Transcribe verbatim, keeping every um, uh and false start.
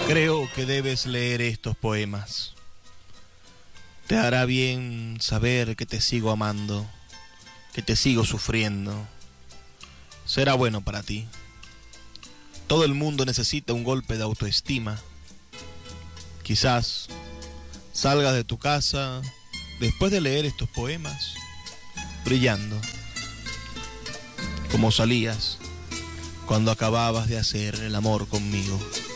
Creo que debes leer estos poemas. Te hará bien saber que te sigo amando, que te sigo sufriendo. Será bueno para ti. Todo el mundo necesita un golpe de autoestima. Quizás salgas de tu casa después de leer estos poemas, brillando, como salías cuando acababas de hacer el amor conmigo.